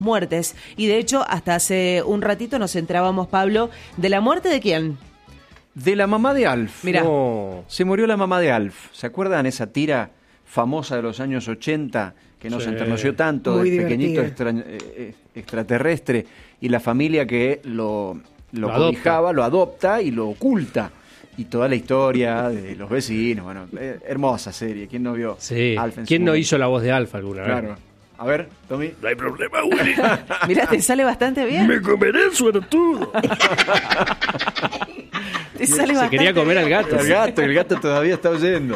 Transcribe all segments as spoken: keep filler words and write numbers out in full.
muertes. Y de hecho, hasta hace un ratito nos enterábamos, Pablo, de la muerte de quién. De la mamá de Alf. Mirá. No. Se murió la mamá de Alf. ¿Se acuerdan esa tira famosa de los años ochenta que nos Sí. enterneció tanto, Muy del pequeñito divertida. extra, eh, extraterrestre y la familia que lo, lo, Lo cobijaba, adopta. lo adopta y lo oculta? Y toda la historia de los vecinos. Bueno, eh, hermosa serie. ¿Quién no vio Sí. Alf en su ¿Quién no momento? hizo la voz de Alf alguna vez? Claro. A ver, Tommy. No hay problema, Willy. Mirá, te sale bastante bien. Me comeré el suertudo. Te sale Se bastante quería comer al gato. El gato, el gato todavía está oyendo.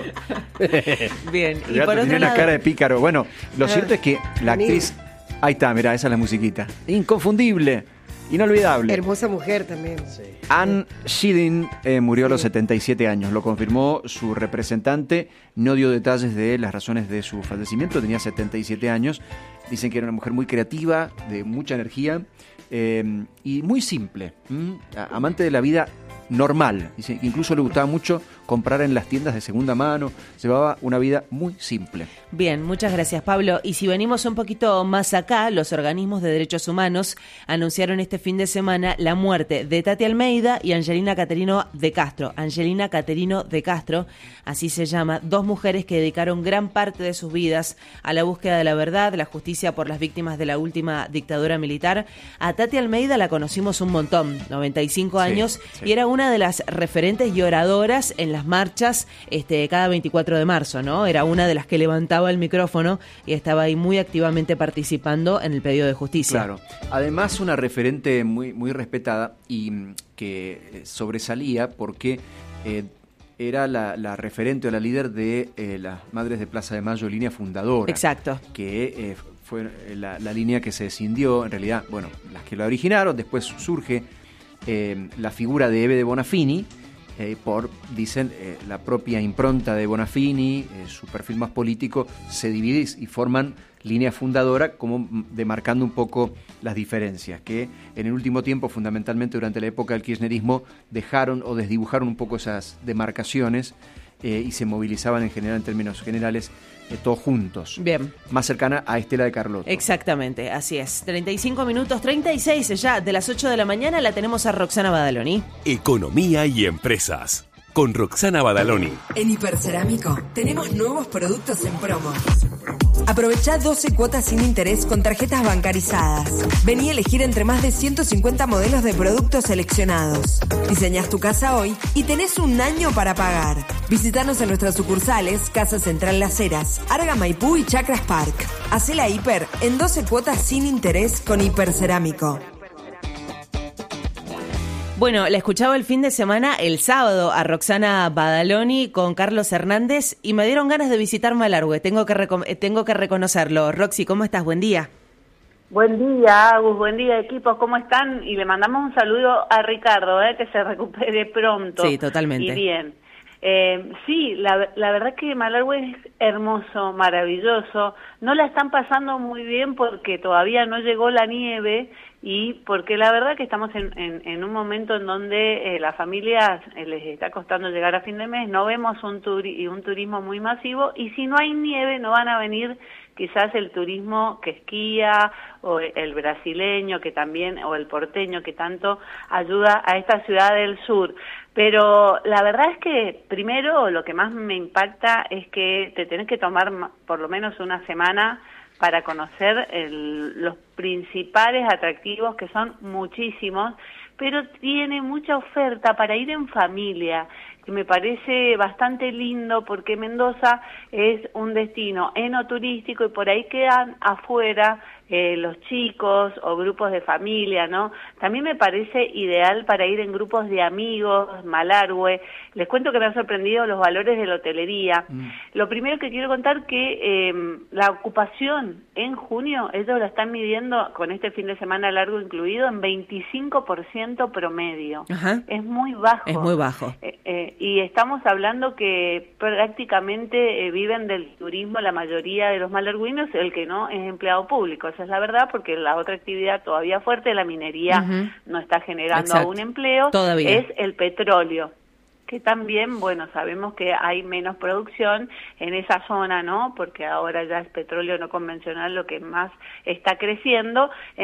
bien. El Y gato por otro tenía una lado, cara de pícaro. Bueno, lo Ah, cierto es que la actriz... Ahí está, mirá, esa es la musiquita. Inconfundible, inolvidable. Hermosa mujer también. Anne Shidin eh, murió a los setenta y siete años. Lo confirmó su representante. No dio detalles de las razones de su fallecimiento. Tenía setenta y siete años. Dicen que era una mujer muy creativa, de mucha energía eh, y muy simple. ¿m? A- Amante de la vida normal. Dice que incluso le gustaba mucho comprar en las tiendas de segunda mano. Llevaba una vida muy simple. Bien, muchas gracias, Pablo. Y si venimos un poquito más acá, los organismos de derechos humanos anunciaron este fin de semana la muerte de Tati Almeida y Angelina Caterino de Castro. Angelina Caterino de Castro, así se llama, dos mujeres que dedicaron gran parte de sus vidas a la búsqueda de la verdad, la justicia por las víctimas de la última dictadura militar. A Tati Almeida la conocimos un montón, noventa y cinco Sí, años, sí. y era una de las referentes y oradoras en las marchas este, cada veinticuatro de marzo, ¿no? Era una de las que levantaba el micrófono y estaba ahí muy activamente participando en el pedido de justicia. Claro. Además, una referente muy, muy respetada y mm, que eh, sobresalía porque eh, era la, la referente o la líder de eh, las Madres de Plaza de Mayo, línea fundadora. Exacto. Que eh, fue la, la línea que se escindió, en realidad, bueno, las que la originaron. Después surge eh, la figura de Eve de Bonafini, eh, por, dicen, eh, la propia impronta de Bonafini, eh, su perfil más político, se divide y forman línea fundadora, como demarcando un poco las diferencias, que en el último tiempo, fundamentalmente durante la época del kirchnerismo, dejaron o desdibujaron un poco esas demarcaciones eh, y se movilizaban en general, en términos generales, eh, todos juntos. Bien. Más cercana a Estela de Carlotto. Exactamente, así es. treinta y cinco minutos, treinta y seis ya de las ocho de la mañana la tenemos a Roxana Badaloni. Economía y empresas, con Roxana Badaloni. En Hipercerámico tenemos nuevos productos en promo. Aprovechá doce cuotas sin interés con tarjetas bancarizadas. Vení a elegir entre más de ciento cincuenta modelos de productos seleccionados. Diseñás tu casa hoy y tenés un año para pagar. Visítanos en nuestras sucursales Casa Central Las Heras, Arga Maipú y Chacras Park. Hacé la hiper en doce cuotas sin interés con Hipercerámico. Bueno, la escuchaba el fin de semana, el sábado, a Roxana Badaloni con Carlos Hernández y me dieron ganas de visitar Malargüe. Tengo que, reco- eh, tengo que reconocerlo. Roxy, ¿cómo estás? Buen día. Buen día, Agus, buen día, equipos, ¿cómo están? Y le mandamos un saludo a Ricardo, eh, que se recupere pronto. Sí, totalmente. Y bien. Eh, sí, la, la verdad que Malargüe es hermoso, maravilloso. No la están pasando muy bien porque todavía no llegó la nieve y porque la verdad que estamos en, en, en un momento en donde eh, las familias eh, les está costando llegar a fin de mes, no vemos un, turi- un turismo muy masivo y si no hay nieve no van a venir quizás el turismo que esquía o el brasileño que también o el porteño que tanto ayuda a esta ciudad del sur. Pero la verdad es que primero lo que más me impacta es que te tenés que tomar por lo menos una semana para conocer el, los principales atractivos, que son muchísimos, pero tiene mucha oferta para ir en familia, que me parece bastante lindo porque Mendoza es un destino enoturístico y por ahí quedan afuera eh, los chicos o grupos de familia, ¿no? También me parece ideal para ir en grupos de amigos, Malargüe. Les cuento que me han sorprendido los valores de la hotelería. Mm. Lo primero que quiero contar que eh, la ocupación en junio, ellos la están midiendo con este fin de semana largo incluido en veinticinco por ciento promedio. Ajá. Es muy bajo. Es muy bajo. Eh, eh, y estamos hablando que prácticamente eh, viven del turismo la mayoría de los malargüinos, el que no es empleado público. Esa es la verdad, porque la otra actividad todavía fuerte, la minería, uh-huh. no está generando Exacto. aún empleo, Todavía. es el petróleo. que también, bueno, sabemos que hay menos producción en esa zona, ¿no? Porque ahora ya es petróleo no convencional lo que más está creciendo.